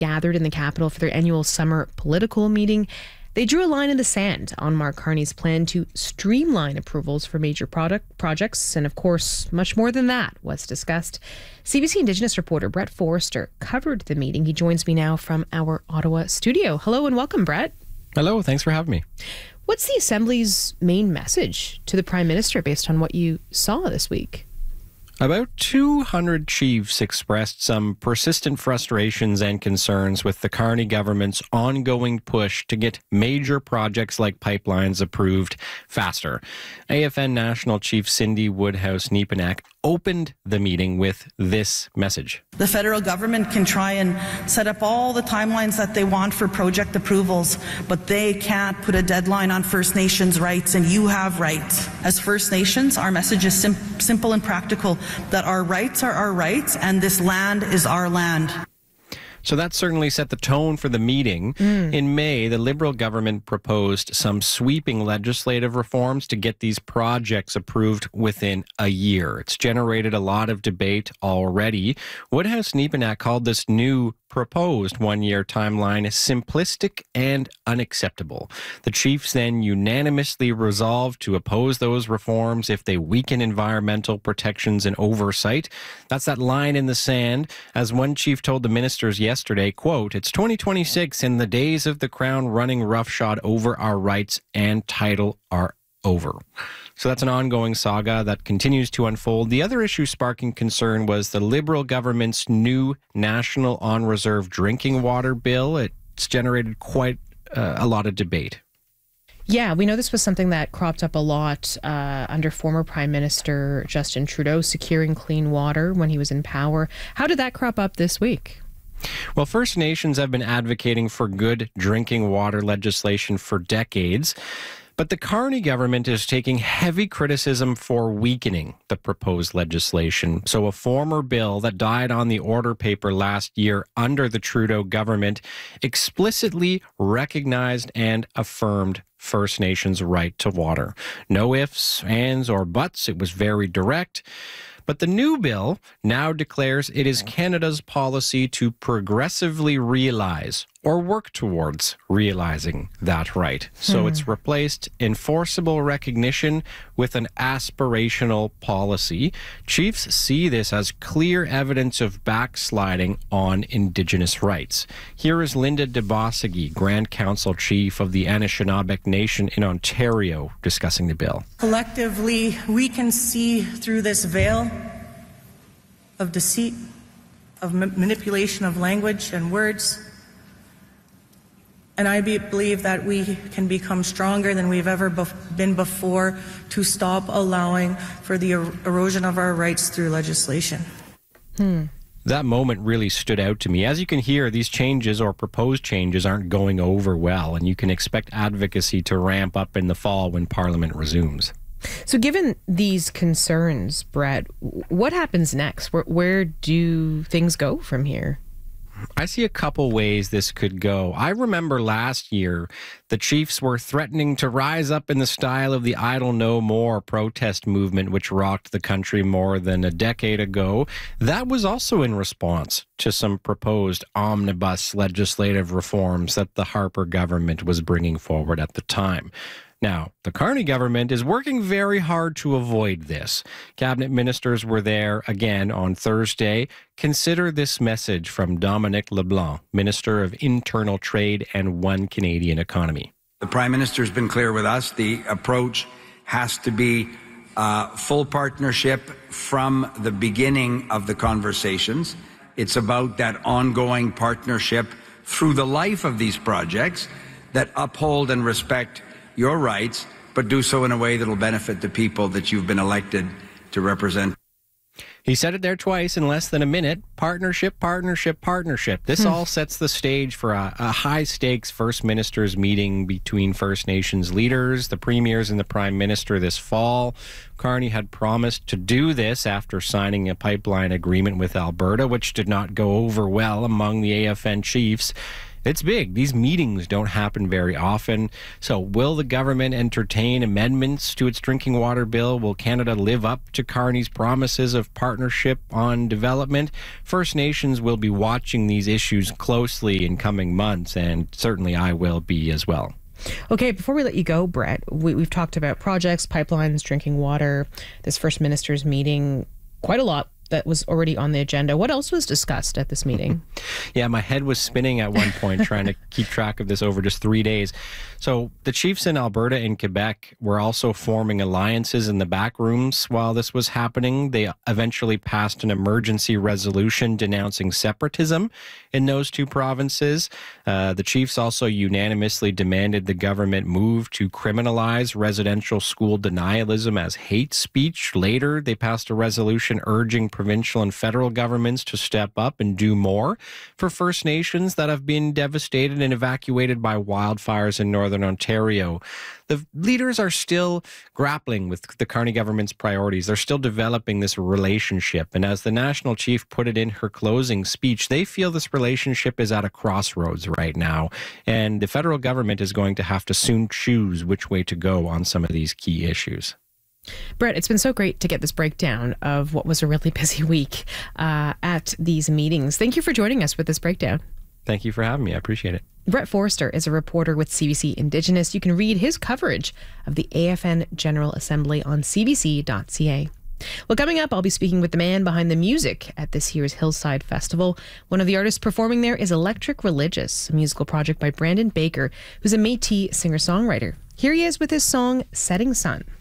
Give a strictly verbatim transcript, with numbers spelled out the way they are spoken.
gathered in the capital for their annual summer political meeting. They drew a line in the sand on Mark Carney's plan to streamline approvals for major product projects. And of course, much more than that was discussed. C B C Indigenous reporter Brett Forrester covered the meeting. He joins me now from our Ottawa studio. Hello and welcome, Brett. Hello, thanks for having me. What's the Assembly's main message to the Prime Minister based on what you saw this week? About two hundred chiefs expressed some persistent frustrations and concerns with the Carney government's ongoing push to get major projects like pipelines approved faster. A F N National Chief Cindy Woodhouse-Nepinak opened the meeting with this message. The federal government can try and set up all the timelines that they want for project approvals, but they can't put a deadline on First Nations rights, and you have rights. As First Nations, our message is sim- simple and practical, that our rights are our rights and this land is our land. So that certainly set the tone for the meeting. Mm. In May, the Liberal government proposed some sweeping legislative reforms to get these projects approved within a year. It's generated a lot of debate already. Woodhouse-Nepinak called this new proposed one-year timeline simplistic and unacceptable. The chiefs then unanimously resolved to oppose those reforms if they weaken environmental protections and oversight. That's that line in the sand. As one chief told the ministers yesterday, quote, "It's twenty twenty-six and the days of the Crown running roughshod over our rights and title are over." So that's an ongoing saga that continues to unfold. The other issue sparking concern was the Liberal government's new National On-Reserve Drinking Water Bill. It's generated quite uh, a lot of debate. Yeah, we know this was something that cropped up a lot uh, under former Prime Minister Justin Trudeau, securing clean water when he was in power. How did that crop up this week? Well, First Nations have been advocating for good drinking water legislation for decades. But the Carney government is taking heavy criticism for weakening the proposed legislation. So a former bill that died on the order paper last year under the Trudeau government explicitly recognized and affirmed First Nations' right to water. No ifs, ands, or buts. It was very direct. But the new bill now declares it is Canada's policy to progressively realize or work towards realizing that right. So hmm. it's replaced enforceable recognition with an aspirational policy. Chiefs see this as clear evidence of backsliding on Indigenous rights. Here is Linda DeBossigi, Grand Council Chief of the Anishinaabe Nation in Ontario, discussing the bill. Collectively, we can see through this veil of deceit, of ma- manipulation of language and words. And I be, believe that we can become stronger than we've ever bef- been before to stop allowing for the er- erosion of our rights through legislation. Hmm. That moment really stood out to me. As you can hear, these changes or proposed changes aren't going over well, and you can expect advocacy to ramp up in the fall when Parliament resumes. So given these concerns, Brett, what happens next? Where, where do things go from here? I see a couple ways this could go. I remember last year, the Chiefs were threatening to rise up in the style of the Idle No More protest movement, which rocked the country more than a decade ago. That was also in response to some proposed omnibus legislative reforms that the Harper government was bringing forward at the time. Now, the Carney government is working very hard to avoid this. Cabinet ministers were there again on Thursday. Consider this message from Dominic LeBlanc, Minister of Internal Trade and One Canadian Economy. The Prime Minister has been clear with us. The approach has to be uh, full partnership from the beginning of the conversations. It's about that ongoing partnership through the life of these projects that uphold and respect your rights, but do so in a way that will benefit the people that you've been elected to represent. He said it there twice in less than a minute. Partnership, partnership, partnership. This all sets the stage for a, a high-stakes First Ministers meeting between First Nations leaders, the premiers and the Prime Minister this fall. Carney had promised to do this after signing a pipeline agreement with Alberta, which did not go over well among the A F N chiefs. It's big. These meetings don't happen very often. So will the government entertain amendments to its drinking water bill? Will Canada live up to Carney's promises of partnership on development? First Nations will be watching these issues closely in coming months, and certainly I will be as well. Okay, before we let you go, Brett, we, we've talked about projects, pipelines, drinking water, this First Minister's meeting, quite a lot that was already on the agenda. What else was discussed at this meeting? Yeah, my head was spinning at one point trying to keep track of this over just three days. So the chiefs in Alberta and Quebec were also forming alliances in the back rooms while this was happening. They eventually passed an emergency resolution denouncing separatism in those two provinces. Uh, the chiefs also unanimously demanded the government move to criminalize residential school denialism as hate speech. Later, they passed a resolution urging provincial and federal governments to step up and do more for First Nations that have been devastated and evacuated by wildfires in Northern Ontario. The leaders are still grappling with the Carney government's priorities. They're still developing this relationship. And as the national chief put it in her closing speech, they feel this relationship is at a crossroads right now. And the federal government is going to have to soon choose which way to go on some of these key issues. Brett, it's been so great to get this breakdown of what was a really busy week uh, at these meetings. Thank you for joining us with this breakdown. Thank you for having me. I appreciate it. Brett Forrester is a reporter with C B C Indigenous. You can read his coverage of the A F N General Assembly on c b c dot c a. Well, coming up, I'll be speaking with the man behind the music at this year's Hillside Festival. One of the artists performing there is Electric Religious, a musical project by Brandon Baker, who's a Métis singer-songwriter. Here he is with his song, Setting Sun.